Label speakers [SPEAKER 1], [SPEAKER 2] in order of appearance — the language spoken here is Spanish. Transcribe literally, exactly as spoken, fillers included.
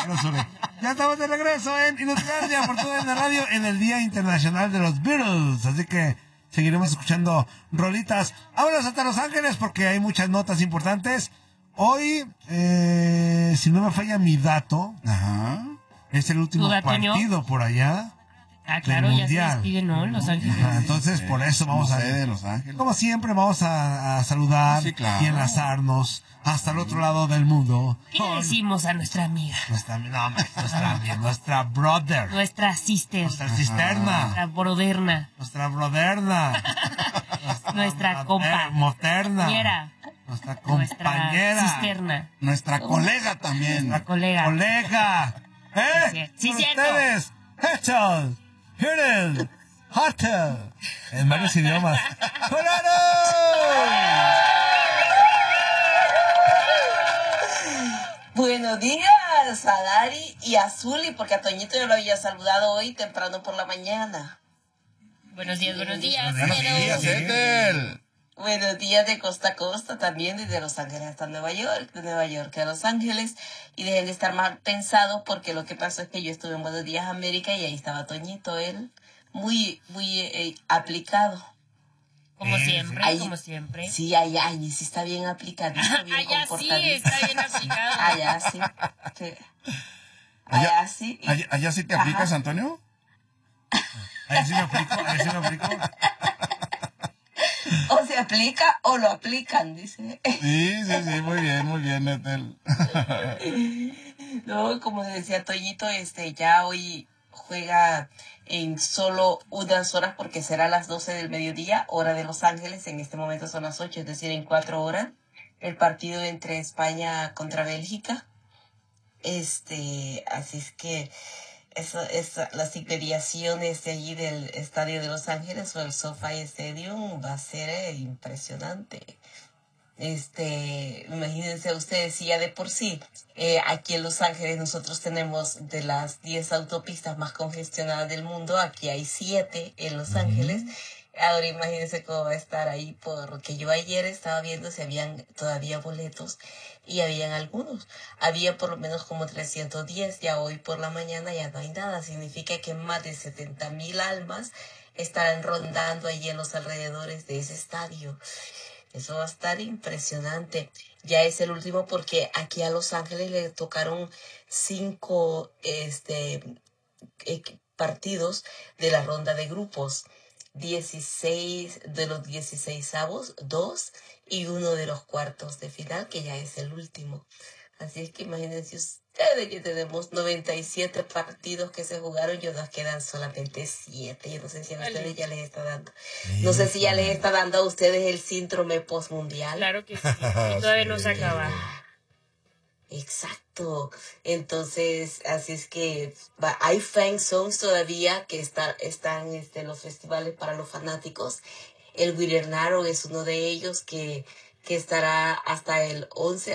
[SPEAKER 1] No, sorry. Ya estamos de regreso en Inutilandia por todo en la radio en el Día Internacional de los Beatles. Así que seguiremos escuchando rolitas. Vámonos hasta Los Ángeles porque hay muchas notas importantes. Hoy, eh, si no me falla mi dato,
[SPEAKER 2] Ajá.
[SPEAKER 1] es el último partido por allá.
[SPEAKER 3] Ah, claro, ya se despiden, ¿no? Los Ángeles.
[SPEAKER 1] Ajá, entonces, por eso vamos a...
[SPEAKER 2] de Los Ángeles.
[SPEAKER 1] Como siempre, vamos a, a saludar
[SPEAKER 2] sí, claro.
[SPEAKER 1] y enlazarnos hasta el otro lado del mundo.
[SPEAKER 3] ¿Qué le decimos a nuestra amiga?
[SPEAKER 1] Nuestra, no, nuestra amiga, nuestra brother.
[SPEAKER 3] Nuestra sister.
[SPEAKER 1] Nuestra cisterna.
[SPEAKER 3] Nuestra broderna.
[SPEAKER 1] Nuestra broderna.
[SPEAKER 3] Nuestra, nuestra compa.
[SPEAKER 1] Moderna.
[SPEAKER 3] Compañera.
[SPEAKER 1] Nuestra compañera.
[SPEAKER 3] Nuestra cisterna.
[SPEAKER 2] Nuestra colega también.
[SPEAKER 3] Nuestra colega.
[SPEAKER 1] Colega. ¿Eh?
[SPEAKER 3] Sí,
[SPEAKER 1] Con
[SPEAKER 3] cierto.
[SPEAKER 1] ustedes, Hechos, Hidden, Hotel. En varios idiomas. ¡Colano!
[SPEAKER 4] Buenos días a Dari y a Zuli, porque a Toñito yo lo había saludado hoy temprano por la mañana.
[SPEAKER 3] Buenos días, buenos días.
[SPEAKER 2] Buenos días, Ethel.
[SPEAKER 4] Buenos días de costa a costa, también desde Los Ángeles hasta Nueva York, de Nueva York a Los Ángeles. Y dejen de estar mal pensados porque lo que pasó es que yo estuve en Buenos Días América y ahí estaba Toñito, él muy, muy eh, aplicado.
[SPEAKER 3] Como
[SPEAKER 1] Eh,
[SPEAKER 3] siempre,
[SPEAKER 4] ahí,
[SPEAKER 3] como siempre.
[SPEAKER 4] Sí, allá, allí sí está bien aplicadito, bien
[SPEAKER 3] allá
[SPEAKER 4] comportadito.
[SPEAKER 3] sí, está bien aplicado.
[SPEAKER 4] Allá sí. sí. Allá, allá sí.
[SPEAKER 2] Allá, allá sí te aplicas, Antonio.
[SPEAKER 1] Ahí sí me aplico, ahí sí me aplico.
[SPEAKER 4] O se aplica o lo aplican, dice.
[SPEAKER 2] Sí, sí, sí, muy bien, muy bien, Ethel.
[SPEAKER 4] No, como decía Toñito, este, ya hoy juega en solo unas horas porque será a las doce del mediodía, hora de Los Ángeles. En este momento son las ocho, es decir, en cuatro horas. El partido entre España contra Bélgica. Este, así es que eso, eso, las inmediaciones de allí del estadio de Los Ángeles o el SoFi Stadium va a ser eh, impresionante. Este, imagínense ustedes, si ya de por sí, eh, aquí en Los Ángeles nosotros tenemos de las diez autopistas más congestionadas del mundo, aquí hay siete en Los Ángeles. Ahora imagínense cómo va a estar ahí, porque yo ayer estaba viendo si habían todavía boletos y habían algunos. Había por lo menos como trescientos diez, ya hoy por la mañana ya no hay nada. Significa que más de setenta mil almas estarán rondando allí en los alrededores de ese estadio. Eso va a estar impresionante. Ya es el último porque aquí a Los Ángeles le tocaron cinco este, eh, partidos de la ronda de grupos. dieciséis de los dieciseisavos, dos y uno de los cuartos de final, que ya es el último. Así es que imagínense ustedes que tenemos noventa y siete partidos que se jugaron y nos quedan solamente siete. Yo no sé si a ustedes ya les está dando. No sé si ya les está dando a ustedes el síndrome postmundial.
[SPEAKER 3] Claro que sí. Y todavía no se acaba.
[SPEAKER 4] Exacto. Entonces, así es que va, hay fan songs todavía que está, están este, en los festivales para los fanáticos. El Wither Narrow es uno de ellos que, que estará hasta el once